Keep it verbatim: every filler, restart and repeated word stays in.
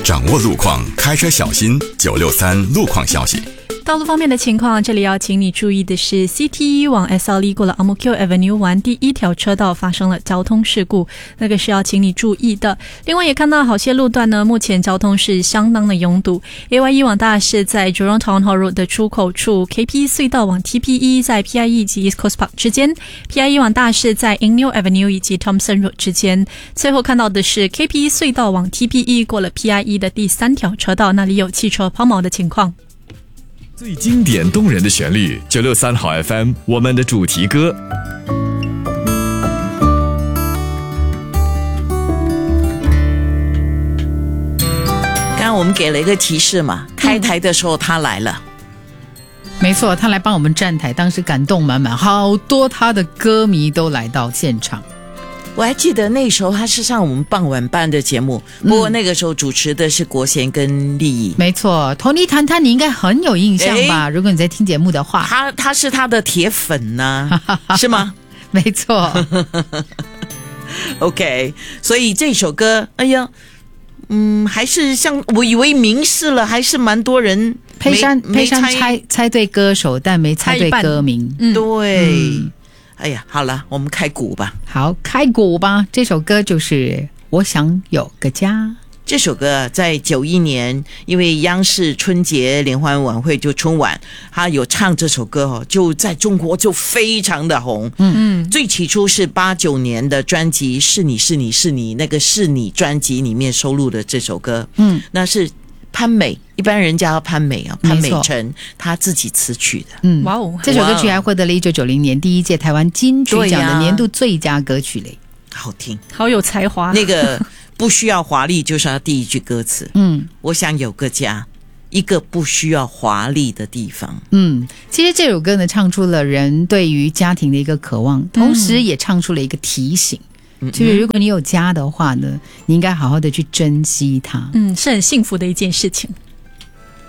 掌握路况，开车小心。九六三路况消息。 道路方面的情况，这里要请你注意的是 C T 一 往 S L E 过了 Ang Mo Kio Avenue 湾第一条车道发生了交通事故，那个是要请你注意的。另外也看到好些路段呢，目前交通是相当的拥堵。 A Y 一 往大市在 Jurong Town Hall Road 的出口处， K P 隧道往 T P 一 在 P I E 及 East Coast Park 之间， P I E 往大市在 Inglewood Avenue 以及 Thompson Road 之间。最后看到的是 K P 隧道往 T P 一 过了 P I E 的第三条车道，那里有汽车抛锚的情况。 最经典动人的旋律，九六三好 F M， 我们的主题歌。 刚刚我们给了一个提示嘛，开台的时候他来了。 没错，他来帮我们站台，当时感动满满，好多他的歌迷都来到现场。 我还记得那时候他是上我们傍晚班的节目，不过那个时候主持的是国贤跟丽颖。 没错，同你谈谈你应该很有印象吧？如果你在听节目的话， 他他是他的铁粉呢、啊，是吗？ 没错。 OK， 所以这首歌，哎呀，嗯，还是像我以为明示了，还是蛮多人佩珊佩珊猜猜对歌手，但没猜对歌名。 嗯、对。 嗯哎呀，好了，我们开鼓吧。 好，开鼓吧。这首歌就是《我想有个家》。 这首歌在九一年，因为央视春节联欢晚会就春晚，他有唱这首歌哦，就在中国就非常的红。嗯嗯，最起初是八九年的专辑《是你是你是你》那个是你专辑里面收录的这首歌。嗯，那是潘美，一般人家叫潘美啊，潘美辰他自己词曲的。 嗯，哇哦，这首歌曲还获得了一九九零年第一届台湾金曲奖的年度最佳歌曲嘞， 好听， 好有才华。 那个不需要华丽，就是他第一句歌词。嗯，我想有个家，一个不需要华丽的地方。 嗯，其实这首歌呢，唱出了人对于家庭的一个渴望，同时也唱出了一个提醒。嗯，就是如果你有家的话呢，你应该好好的去珍惜它。 嗯，是很幸福的一件事情。